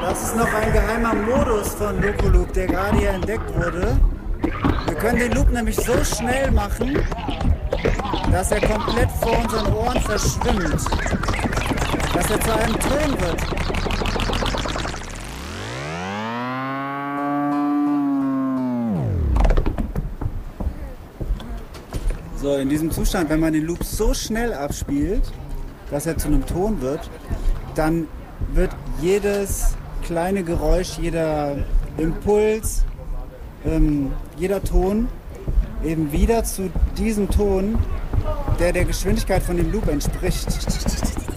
Das ist noch ein geheimer Modus von Loco Loop, der gerade hier entdeckt wurde. Wir können den Loop nämlich so schnell machen, dass er komplett vor unseren Ohren verschwimmt. Dass er zu einem Ton wird. So, in diesem Zustand, wenn man den Loop so schnell abspielt, dass er zu einem Ton wird, dann wird jedes kleine Geräusch, jeder Impuls, jeder Ton eben wieder zu diesem Ton, der der Geschwindigkeit von dem Loop entspricht.